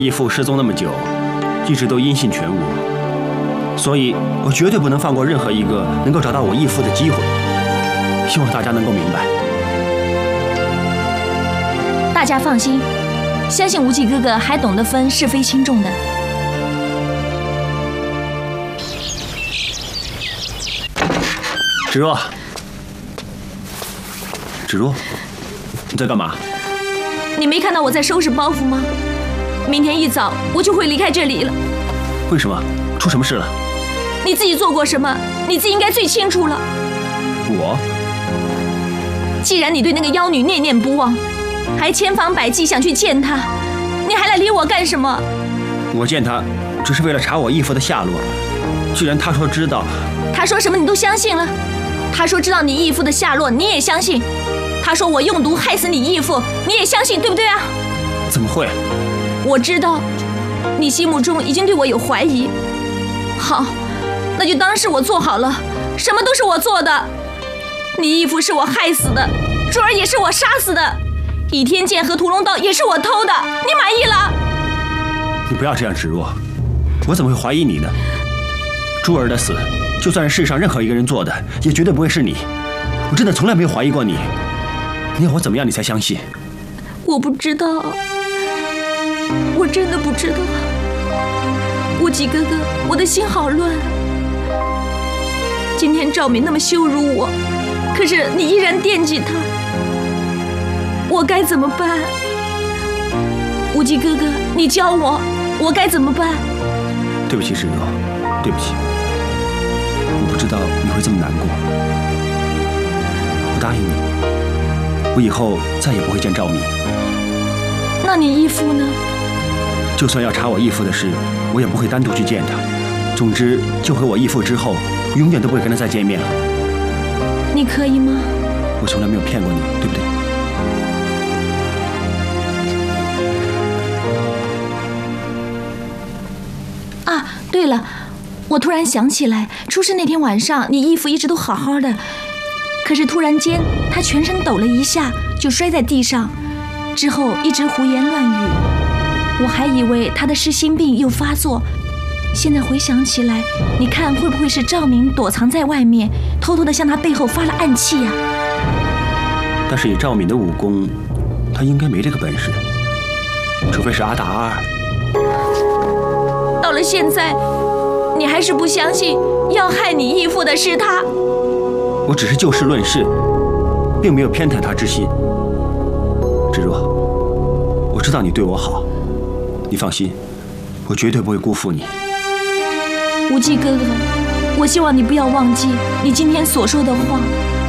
义父失踪那么久，一直都音信全无，所以我绝对不能放过任何一个能够找到我义父的机会。希望大家能够明白。 大家放心，相信无忌哥哥还懂得分是非轻重的。 芷若，芷若，你在干嘛？ 你没看到我在收拾包袱吗？明天一早我就会离开这里了。 为什么？出什么事了？ 你自己做过什么，你自己应该最清楚了。 我？ 既然你对那个妖女念念不忘，还千方百计想去见她，你还来理我干什么？ 我见她只是为了查我义父的下落。既然他说知道， 他说什么你都相信了？他说知道你义父的下落，你也相信？他说我用毒害死你义父，你也相信，对不对啊？ 怎么会？ 我知道，你心目中已经对我有怀疑。好，那就当是我做好了，什么都是我做的。你义父是我害死的，珠儿也是我杀死的，倚天剑和屠龙刀也是我偷的，你满意了？ 你不要这样芷若，我怎么会怀疑你呢？珠儿的死，就算是世上任何一个人做的，也绝对不会是你。我真的从来没有怀疑过你。你要我怎么样你才相信？ 我不知道，我真的不知道。无忌哥哥，我的心好乱。今天赵敏那么羞辱我，可是你依然惦记她，我该怎么办？无忌哥哥，你教我，我该怎么办？ 对不起，芷若，对不起，我不知道你会这么难过。我答应你，我以后再也不会见赵敏。 那你义父呢？ 就算要查我义父的事，我也不会单独去见他。总之，救回我义父之后，我永远都不会跟他再见面了。 你可以吗？ 我从来没有骗过你，对不对？ 啊，对了，我突然想起来，出事那天晚上，你义父一直都好好的，可是突然间他全身抖了一下，就摔在地上，之后一直胡言乱语。我还以为他的是心病又发作，现在回想起来，你看会不会是赵敏躲藏在外面，偷偷的向他背后发了暗器啊？ 但是以赵敏的武功，他应该没这个本事，除非是阿大阿二。 到了现在，你还是不相信要害你义父的是他？ 我只是就事论事，并没有偏袒他之心。芷若，我知道你对我好，你放心，我绝对不会辜负你。 无忌哥哥，我希望你不要忘记你今天所说的话。